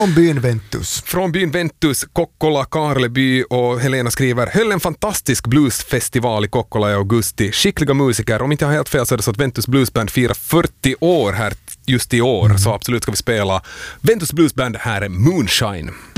Från byn Ventus, Kokkola, Karleby, och Helena skriver: höll en fantastisk bluesfestival i Kokkola i augusti. Skickliga musiker. Om inte jag har helt fel så är det så att Ventus Bluesband firar 40 år här just i år. Så absolut ska vi spela Ventus Bluesband. Här är Moonshine.